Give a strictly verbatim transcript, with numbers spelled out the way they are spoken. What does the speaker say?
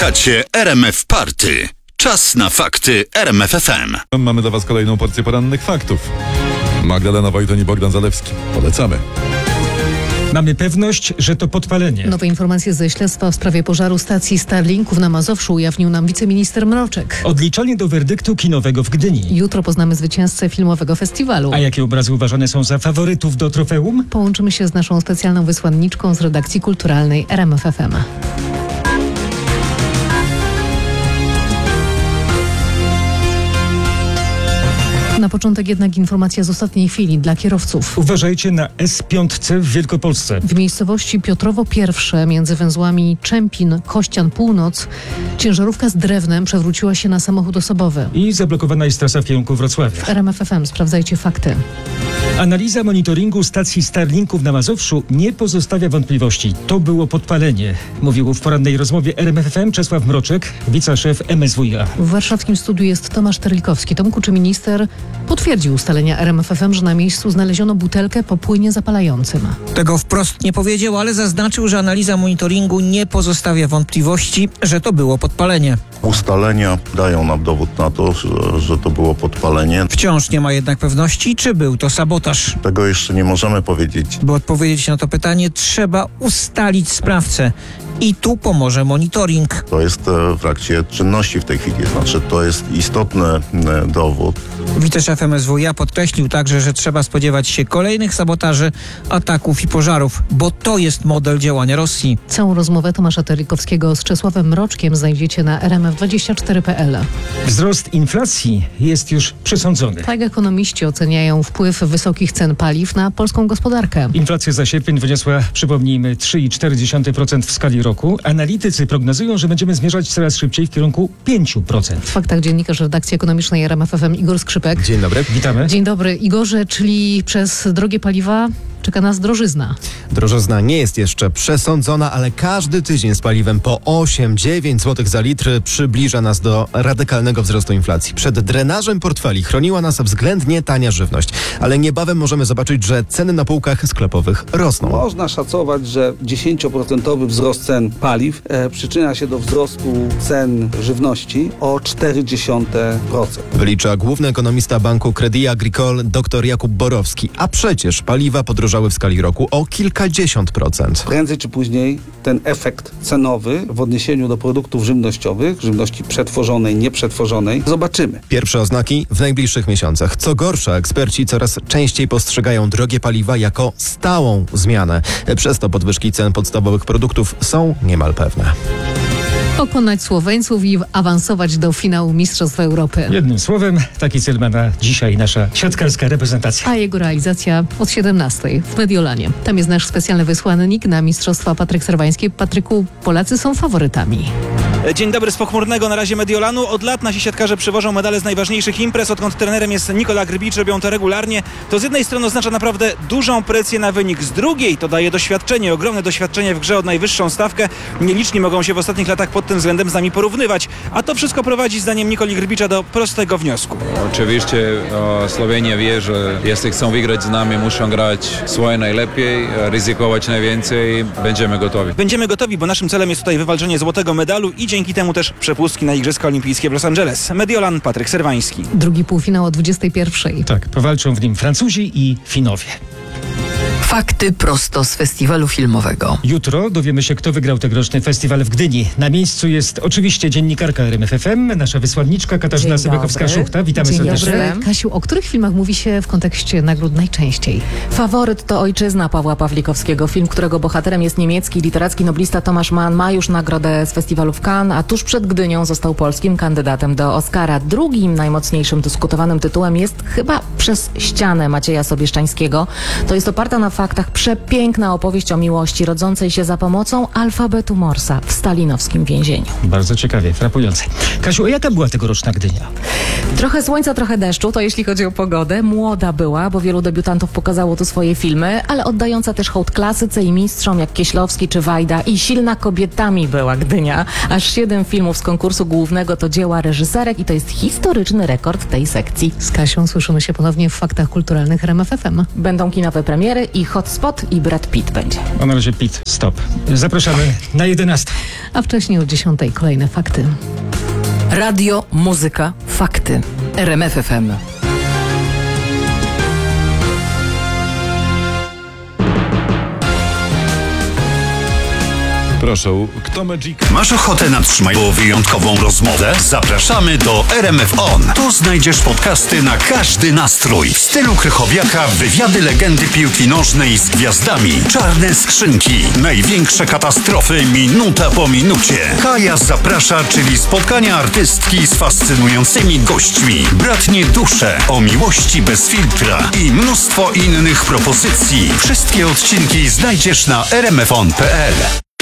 Słuchacie R M F Party. Czas na fakty R M F F M. Mamy dla Was kolejną porcję porannych faktów. Magdalena Wojton i Bogdan Zalewski. Polecamy. Mamy pewność, że to podpalenie. Nowe informacje ze śledztwa w sprawie pożaru stacji Starlinków na Mazowszu ujawnił nam wiceminister Mroczek. Odliczanie do werdyktu kinowego w Gdyni. Jutro poznamy zwycięzcę filmowego festiwalu. A jakie obrazy uważane są za faworytów do trofeum? Połączymy się z naszą specjalną wysłanniczką z redakcji kulturalnej R M F F M. Na początek jednak informacja z ostatniej chwili dla kierowców. Uważajcie na S pięć w Wielkopolsce. W miejscowości Piotrowo Pierwsze między węzłami Czempin, Kościan, Północ ciężarówka z drewnem przewróciła się na samochód osobowy. I zablokowana jest trasa w kierunku Wrocławia. W R M F F M sprawdzajcie fakty. Analiza monitoringu stacji Starlinków na Mazowszu nie pozostawia wątpliwości. To było podpalenie, mówił w porannej rozmowie R M F F M Czesław Mroczek, wiceszef M S W iA. W warszawskim studiu jest Tomasz Terlikowski. Tomku, czy minister potwierdził ustalenia R M F F M, że na miejscu znaleziono butelkę po płynie zapalającym? Tego wprost nie powiedział, ale zaznaczył, że analiza monitoringu nie pozostawia wątpliwości, że to było podpalenie. Ustalenia dają nam dowód na to, że, że to było podpalenie. Wciąż nie ma jednak pewności, czy był to sabotaż. Tego jeszcze nie możemy powiedzieć. By odpowiedzieć na to pytanie, trzeba ustalić sprawcę. I tu pomoże monitoring. To jest w trakcie czynności w tej chwili, znaczy to jest istotny dowód. Wiceszef M S W iA podkreślił także, że trzeba spodziewać się kolejnych sabotaży, ataków i pożarów, bo to jest model działania Rosji. Całą rozmowę Tomasza Terlikowskiego z Czesławem Mroczkiem znajdziecie na R M F dwadzieścia cztery kropka p l. Wzrost inflacji jest już przesądzony. Tak ekonomiści oceniają wpływ wysokich cen paliw na polską gospodarkę. Inflacja za sierpień wyniosła, przypomnijmy, trzy przecinek cztery procent w skali roku. Analitycy prognozują, że będziemy zmierzać coraz szybciej w kierunku pięć procent. W faktach dziennikarz redakcji ekonomicznej R M F F M Igor Skrzypek. Dzień dobry. Witamy. Dzień dobry. Igorze, czyli przez drogie paliwa czeka nas drożyzna. Drożyzna nie jest jeszcze przesądzona, ale każdy tydzień z paliwem po osiem dziewięć złotych za litr przybliża nas do radykalnego wzrostu inflacji. Przed drenażem portfeli chroniła nas względnie tania żywność, ale niebawem możemy zobaczyć, że ceny na półkach sklepowych rosną. Można szacować, że dziesięcioprocentowy wzrost cen paliw e, przyczynia się do wzrostu cen żywności o cztery dziesiąte procent. Wylicza główny ekonomista banku Crédit Agricole dr Jakub Borowski. A przecież paliwa podróżały w skali roku o kilkadziesiąt procent. Prędzej czy później ten efekt cenowy w odniesieniu do produktów żywnościowych, żywności przetworzonej, nieprzetworzonej, zobaczymy. Pierwsze oznaki w najbliższych miesiącach. Co gorsza, eksperci coraz częściej postrzegają drogie paliwa jako stałą zmianę. Przez to podwyżki cen podstawowych produktów są niemal pewne. Pokonać Słoweńców i awansować do finału Mistrzostw Europy. Jednym słowem, taki cel ma na dzisiaj nasza siatkarska reprezentacja. A jego realizacja od siedemnastej w Mediolanie. Tam jest nasz specjalny wysłannik na Mistrzostwa Patryk Serwański. Patryku, Polacy są faworytami. Dzień dobry z pochmurnego na razie Mediolanu. Od lat nasi siatkarze przywożą medale z najważniejszych imprez. Odkąd trenerem jest Nikola Grbicz, robią to regularnie. To z jednej strony oznacza naprawdę dużą presję na wynik. Z drugiej to daje doświadczenie, ogromne doświadczenie w grze od najwyższą stawkę. Nieliczni mogą się w ostatnich latach pod tym względem z nami porównywać. A to wszystko prowadzi zdaniem Nikoli Grbicza do prostego wniosku. Oczywiście e, Słowenia wie, że jeśli chcą wygrać z nami, muszą grać swoje najlepiej, ryzykować najwięcej. Będziemy gotowi. Będziemy gotowi, bo naszym celem jest tutaj wywalczenie złotego medalu i dzięki temu też przepustki na Igrzyska Olimpijskie w Los Angeles. Mediolan, Patryk Serwański. Drugi półfinał o dwudziestej pierwszej. Tak, powalczą w nim Francuzi i Finowie. Fakty prosto z festiwalu filmowego. Jutro dowiemy się, kto wygrał tegoroczny festiwal w Gdyni. Na miejscu jest oczywiście dziennikarka R M F F M, nasza wysłanniczka Katarzyna Sebekowska-Szuchta. Witamy Dzień serdecznie. Dobry. Kasiu, o których filmach mówi się w kontekście nagród najczęściej? Faworyt to Ojczyzna Pawła Pawlikowskiego, film, którego bohaterem jest niemiecki literacki noblista Tomasz Mann. Ma już nagrodę z festiwalu w Cannes, a tuż przed Gdynią został polskim kandydatem do Oscara. Drugim najmocniejszym dyskutowanym tytułem jest chyba Przez ścianę Macieja Sobieszczańskiego. To jest oparta na faktach przepiękna opowieść o miłości rodzącej się za pomocą alfabetu Morsa w stalinowskim więzieniu. Bardzo ciekawie, frapujące. Kasiu, a jaka była tegoroczna Gdynia? Trochę słońca, trochę deszczu, to jeśli chodzi o pogodę. Młoda była, bo wielu debiutantów pokazało tu swoje filmy, ale oddająca też hołd klasyce i mistrzom jak Kieślowski czy Wajda. I silna kobietami była Gdynia. Aż siedem filmów z konkursu głównego to dzieła reżyserek i to jest historyczny rekord tej sekcji. Z Kasią słyszymy się ponownie w Faktach Kulturalnych R M F F M. Będą kinowe premiery i Hotspot i Brad Pitt będzie. A na razie Pitt, stop. Zapraszamy na jedenastą. a wcześniej o dziesiątej kolejne fakty. Radio, muzyka, fakty. R M F F M. Proszę, kto Magic? Masz ochotę na trzymajową wyjątkową rozmowę? Zapraszamy do R M F On. Tu znajdziesz podcasty na każdy nastrój. W stylu Krychowiaka wywiady legendy piłki nożnej z gwiazdami. Czarne skrzynki. Największe katastrofy minuta po minucie. Kaja zaprasza, czyli spotkania artystki z fascynującymi gośćmi. Bratnie dusze o miłości bez filtra i mnóstwo innych propozycji. Wszystkie odcinki znajdziesz na r m f on kropka p l.